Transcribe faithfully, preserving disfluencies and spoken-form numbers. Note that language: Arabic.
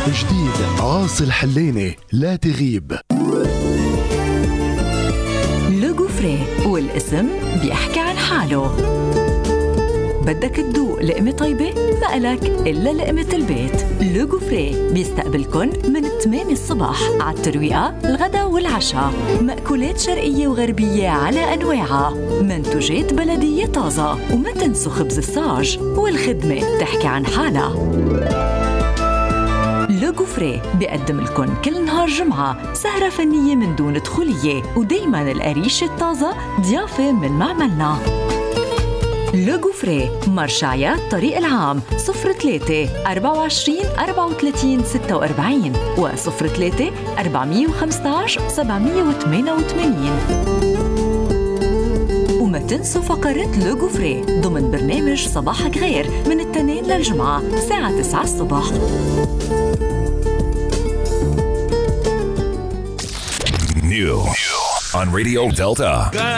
جديد عاصي الحليني لا تغيب. لو غوفري، والاسم بيحكي عن حاله. بدك تدوق لقمة طيبة؟ ما إلك إلا لقمة البيت. لو غوفري بيستقبلكن من ثمانية الصبح على الترويقة، الغدا والعشاء. مأكولات شرقية وغربية على أنواعها، منتوجات بلدية طازة، وما تنسوا خبز الصاج، والخدمة تحكي عن حالها. لو غوفري بيقدم لكم كل نهار جمعة سهرة فنية من دون دخولية، ودايما القريش الطازة ضيافة من معملنا. لو غوفري، مرشعيات طريق العام، صفر ثلاثة أربعة وعشرين أربعة وثلاثين ستة وأربعين و صفر ثلاثة أربعمية وخمسة عشر سبعمية وثمانية وثمانين. وما تنسوا فقرات لو غوفري ضمن برنامج صباحك غير من الاثنين للجمعة الساعة تسعة الصبح. New on Radio Delta.